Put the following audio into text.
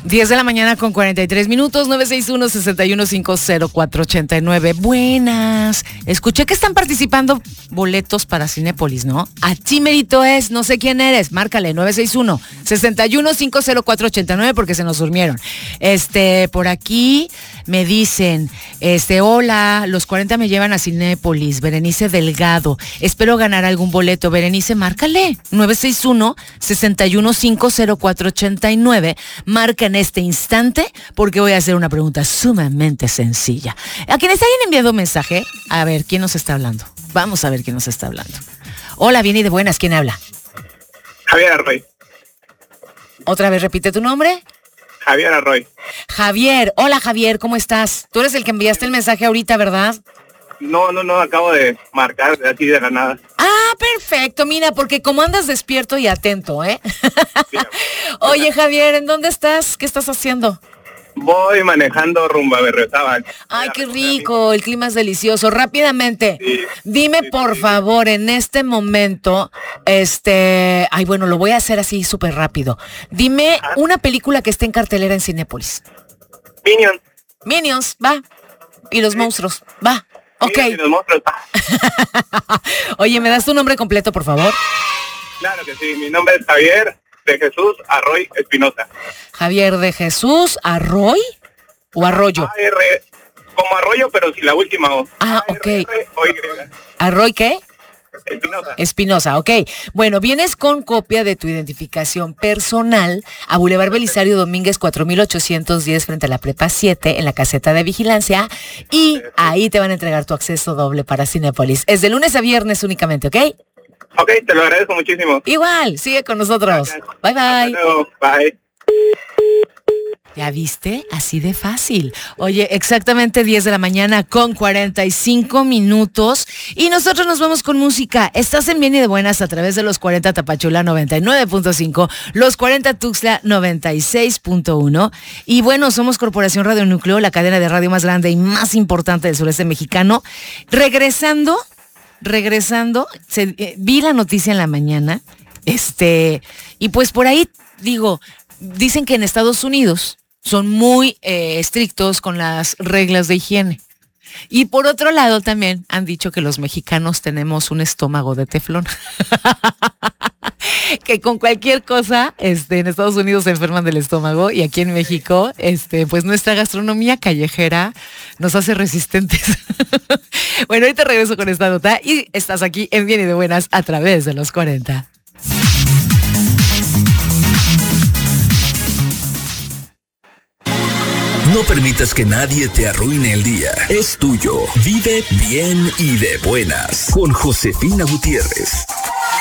10 de la mañana con 43 minutos, 961-6150-489. Buenas. Escuché que están participando boletos para Cinépolis, ¿no? A ti mérito es, no sé quién eres, márcale, 961-6150-489 porque se nos durmieron. Por aquí me dicen, hola, los 40 me llevan a Cinépolis, Berenice Delgado. Espero ganar algún boleto. Berenice, márcale, 961-6150-489. Marca en este instante porque voy a hacer una pregunta sumamente sencilla. A quienes hayan enviado un mensaje, a ver, ¿quién nos está hablando? Vamos a ver quién nos está hablando. Hola, bien y de buenas, ¿quién habla? Javier Arroy. Otra vez, repite tu nombre. Javier Arroy. Javier, hola Javier, ¿cómo estás? Tú eres el que enviaste el mensaje ahorita, ¿verdad? No, acabo de marcar así de la nada. Ah, perfecto, mira, porque como andas despierto y atento, ¿eh? Oye, Javier, ¿en dónde estás? ¿Qué estás haciendo? Voy manejando rumbo a Berriozábal. Ay, qué rico, el clima es delicioso. Rápidamente, sí, dime por favor, en este momento, ay, bueno, lo voy a hacer así súper rápido. Dime una película que esté en cartelera en Cinépolis. Minions, va. Y los monstruos, va. Ok. Y los monstruos, va. Oye, ¿me das tu nombre completo, por favor? Claro que sí, mi nombre es Javier de Jesús Arroy Espinosa. Javier de Jesús Arroy o Arroyo. Como Arroyo, pero sin la última O. Ah, ok. O-Y. ¿Arroy qué? Espinosa, ok. Bueno, vienes con copia de tu identificación personal a Boulevard Belisario Domínguez 4810 frente a la Prepa 7 en la caseta de vigilancia y ahí te van a entregar tu acceso doble para Cinépolis. Es de lunes a viernes únicamente, ¿ok? Ok, te lo agradezco muchísimo. Igual, sigue con nosotros. Gracias. Bye, bye. Hasta luego. Bye. ¿Ya viste? Así de fácil. Oye, exactamente 10 de la mañana con 45 minutos y nosotros nos vamos con música. Estás en Bien y de Buenas a través de los 40 Tapachula 99.5, los 40 Tuxtla 96.1 y bueno, somos Corporación Radio Núcleo, la cadena de radio más grande y más importante del sureste mexicano. Regresando, vi la noticia en la mañana, y pues por ahí digo, dicen que en Estados Unidos son muy estrictos con las reglas de higiene. Y por otro lado también han dicho que los mexicanos tenemos un estómago de teflón. Que con cualquier cosa, en Estados Unidos se enferman del estómago y aquí en México, pues nuestra gastronomía callejera nos hace resistentes. Bueno, ahorita regreso con esta nota y estás aquí en Bien y de Buenas a través de los 40. No permitas que nadie te arruine el día. Es tuyo. Vive bien y de buenas. Con Josefina Gutiérrez.